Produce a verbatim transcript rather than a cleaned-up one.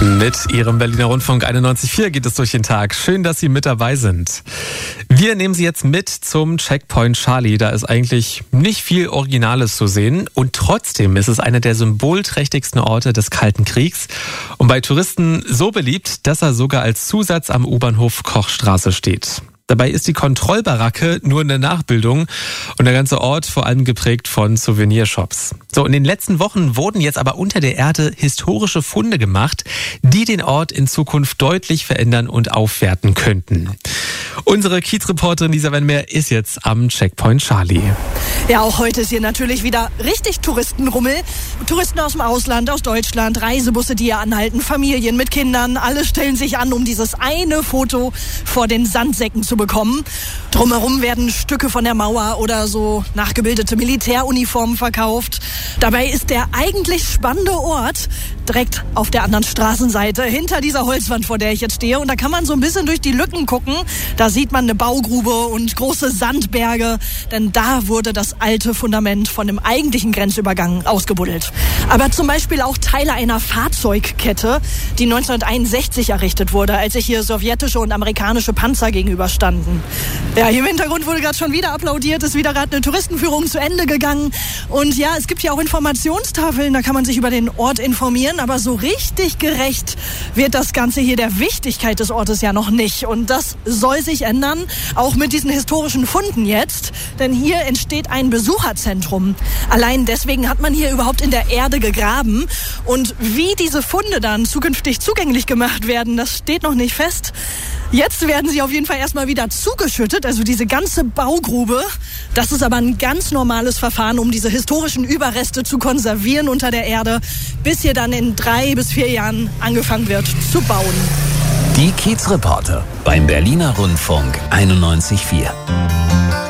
Mit Ihrem Berliner Rundfunk einundneunzig Komma vier geht es durch den Tag. Schön, dass Sie mit dabei sind. Wir nehmen Sie jetzt mit zum Checkpoint Charlie. Da ist eigentlich nicht viel Originales zu sehen. Und trotzdem ist es einer der symbolträchtigsten Orte des Kalten Kriegs. Und bei Touristen so beliebt, dass er sogar als Zusatz am U-Bahnhof Kochstraße steht. Dabei ist die Kontrollbaracke nur eine Nachbildung und der ganze Ort vor allem geprägt von Souvenirshops. So, in den letzten Wochen wurden jetzt aber unter der Erde historische Funde gemacht, die den Ort in Zukunft deutlich verändern und aufwerten könnten. Unsere Kiez-Reporterin Lisa Wenmer ist jetzt am Checkpoint Charlie. Ja, auch heute ist hier natürlich wieder richtig Touristenrummel. Touristen aus dem Ausland, aus Deutschland, Reisebusse, die hier anhalten, Familien mit Kindern. Alle stellen sich an, um dieses eine Foto vor den Sandsäcken zu bekommen. Drumherum werden Stücke von der Mauer oder so nachgebildete Militäruniformen verkauft. Dabei ist der eigentlich spannende Ort direkt auf der anderen Straßenseite, hinter dieser Holzwand, vor der ich jetzt stehe. Und da kann man so ein bisschen durch die Lücken gucken. Da sieht man eine Baugrube und große Sandberge, denn da wurde das alte Fundament von dem eigentlichen Grenzübergang ausgebuddelt. Aber zum Beispiel auch Teile einer Fahrzeugkette, die neunzehnhunderteinundsechzig errichtet wurde, als sich hier sowjetische und amerikanische Panzer gegenüberstanden. Ja, hier im Hintergrund wurde gerade schon wieder applaudiert, ist wieder gerade eine Touristenführung zu Ende gegangen. Und ja, es gibt ja auch Informationstafeln, da kann man sich über den Ort informieren, aber so richtig gerecht wird das Ganze hier der Wichtigkeit des Ortes ja noch nicht. Und das soll sich ändern, auch mit diesen historischen Funden jetzt, denn hier entsteht ein Besucherzentrum. Allein deswegen hat man hier überhaupt in der Erde gegraben. Und wie diese Funde dann zukünftig zugänglich gemacht werden, das steht noch nicht fest. Jetzt werden sie auf jeden Fall erstmal wieder zugeschüttet, also diese ganze Baugrube. Das ist aber ein ganz normales Verfahren, um diese historischen Überreste zu konservieren unter der Erde, bis hier dann in drei bis vier Jahren angefangen wird zu bauen. Die Kiez-Reporter beim Berliner Rundfunk einundneunzig Komma vier.